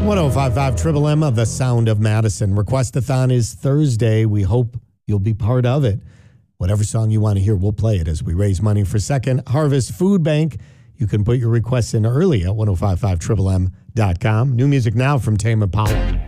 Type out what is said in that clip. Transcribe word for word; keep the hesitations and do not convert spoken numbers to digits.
oh five five Triple M of the Sound of Madison. Request-a-thon is Thursday. We hope you'll be part of it. Whatever song you want to hear, we'll play it as we raise money for Second Harvest Food Bank. You can put your requests in early at ten fifty-five triple m dot com. New music now from Tame Impala.